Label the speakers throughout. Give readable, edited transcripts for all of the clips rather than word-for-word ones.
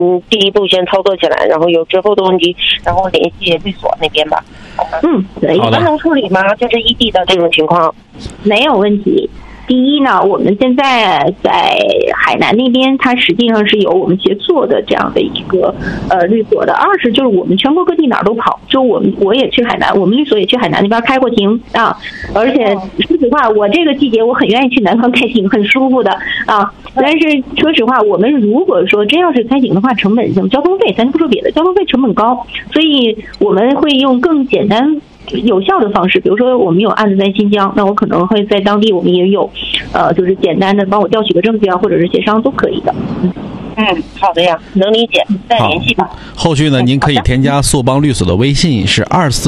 Speaker 1: 第一步先操作起来，然后有之后的问题，然后联系律所那边吧。
Speaker 2: 对，
Speaker 1: 你们能处理吗？就是异地的这种情况，
Speaker 2: 没有问题。第一呢，我们现在在海南那边，它实际上是有我们协作的这样的一个律所的。二是就是我们全国各地哪儿都跑，就我也去海南，我们律所也去海南那边开过庭啊。而且说实话，我这个季节我很愿意去南方开庭，很舒服的啊。但是说实话，我们如果说真要是开庭的话，成本交通费，咱不说别的，交通费成本高，所以我们会用更简单有效的方式，比如说我们有案子在新疆，那我可能会在当地我们也有，就是简单的帮我调取个证据啊，或者是协商都可以的。
Speaker 1: 好的呀，能理解，再联系吧。
Speaker 3: 后续呢，您可以添加硕邦律所的微信是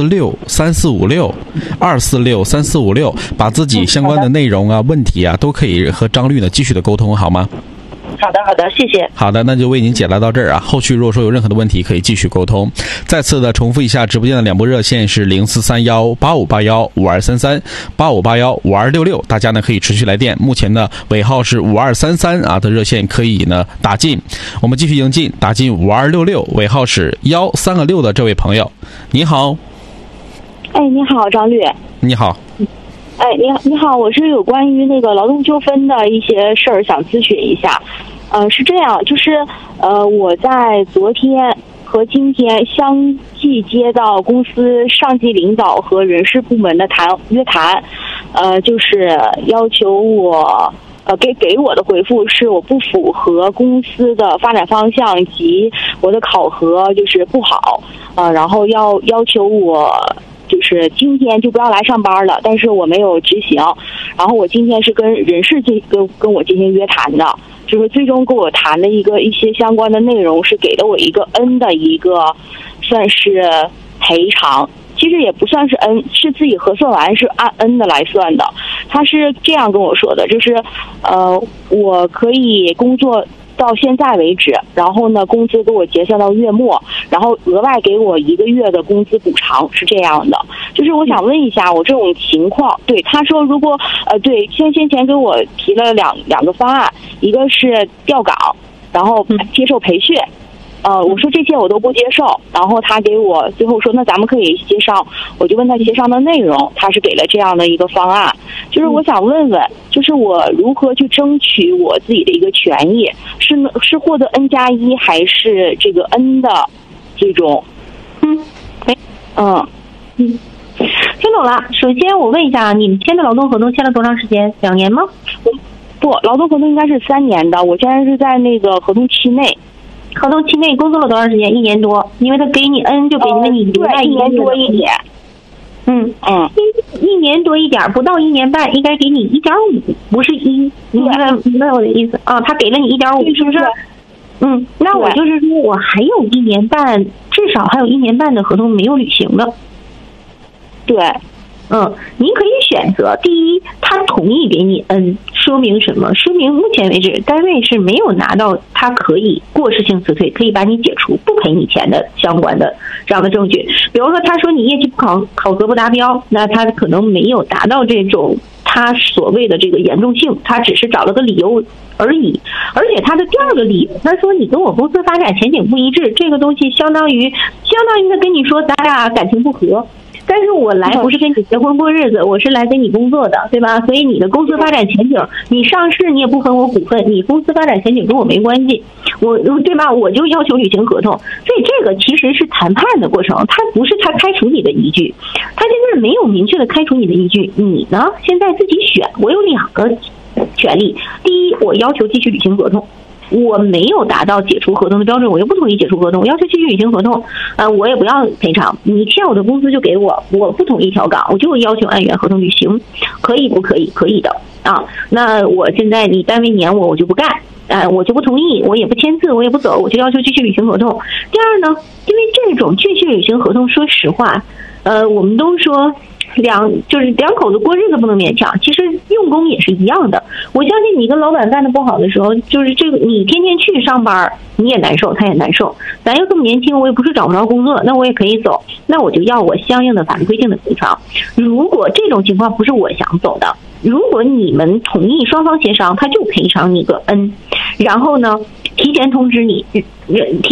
Speaker 3: 2463456，2463456，把自己相关的内容啊、问题啊，都可以和张律呢继续的沟通，好吗？
Speaker 1: 好的，谢谢。
Speaker 3: 好的，那就为您解答到这儿啊。后续如果说有任何的问题，可以继续沟通。再次的重复一下，直播间的两部热线是043185815233，85815266，大家呢可以持续来电。目前呢尾号是5233啊的热线可以呢打进。我们继续迎进，打进5266，尾号是136个6的这位朋友，你好。
Speaker 4: 你好，张律。
Speaker 3: 你好。
Speaker 4: 你好，我是有关于那个劳动纠纷的一些事儿想咨询一下。是这样，就是我在昨天和今天相继接到公司上级领导和人事部门的约谈，就是要求我给我的回复是我不符合公司的发展方向及我的考核就是不好，然后要求我就是今天就不要来上班了，但是我没有执行。然后我今天是跟人事跟我进行约谈的，就是最终跟我谈的一些相关的内容是给了我一个 N 的一个算是赔偿，其实也不算是 N， 是自己核算完是按 N 的来算的。他是这样跟我说的，就是我可以工作到现在为止，然后呢工资给我结算到月末，然后额外给我1个月的工资补偿，是这样的。就是我想问一下我这种情况，对他说如果对先前给我提了两个方案，一个是调岗，然后接受培训，我说这些我都不接受，然后他给我最后说那咱们可以协商，我就问他协商的内容，他是给了这样的一个方案。就是我想问问，就是我如何去争取我自己的一个权益，是获得 N+1还是这个 N 的这种
Speaker 2: 听懂了。首先我问一下，你们签的劳动合同签了多长时间？2年吗？
Speaker 4: 不，劳动合同应该是3年的，我现在是在那个合同期内。
Speaker 2: 合同期内工作了多长时间？1年多，因为他给你 N 就给你另外
Speaker 4: 1年多一点。
Speaker 2: 1年多一点，不到1年半，应该给你 1.5， 不是1，你明白我的意思啊？他给了你 1.5， 是不是？那我就是说我还有1年半，至少还有1年半的合同没有履行的。
Speaker 4: 对。
Speaker 2: 您可以选择第一，他同意给你 N， 说明什么？说明目前为止单位是没有拿到他可以过失性辞退，可以把你解除不赔你钱的相关的这样的证据。比如说他说你业绩考核不达标，那他可能没有达到这种他所谓的这个严重性，他只是找了个理由而已。而且他的第2个理由，他说你跟我公司发展前景不一致，这个东西相当于他跟你说咱俩感情不合，但是我来不是跟你结婚过日子，我是来跟你工作的，对吧？所以你的公司发展前景，你上市你也不分我股份，你公司发展前景跟我没关系，对吧？我就要求履行合同。所以这个其实是谈判的过程，它不是他开除你的依据，他现在没有明确的开除你的依据。你呢，现在自己选。我有2个权利，第一，我要求继续履行合同。我没有达到解除合同的标准，我又不同意解除合同，我要求继续履行合同，我也不要赔偿，你欠我的工资就给我，我不同意调岗，我就要求按原合同履行，可以不可以？可以的啊。那我现在你单位撵我就不干，我就不同意，我也不签字，我也不走，我就要求继续履行合同。第二呢，因为这种继续履行合同，说实话，我们都说两口子过日子不能勉强，其实用工也是一样的。我相信你跟老板干的不好的时候，就是这个你天天去上班，你也难受，他也难受。咱又这么年轻，我也不是找不着工作，那我也可以走，那我就要我相应的法律规定的赔偿。如果这种情况不是我想走的，如果你们同意双方协商，他就赔偿你个 N， 然后呢， 提前通知你，